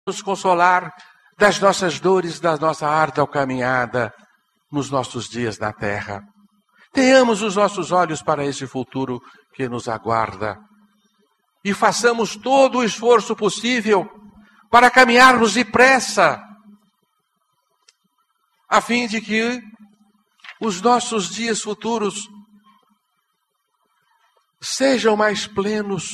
nos consolar das nossas dores, da nossa árdua caminhada nos nossos dias na terra. Tenhamos os nossos olhos para esse futuro que nos aguarda e façamos todo o esforço possível para caminharmos depressa, a fim de que os nossos dias futuros sejam mais plenos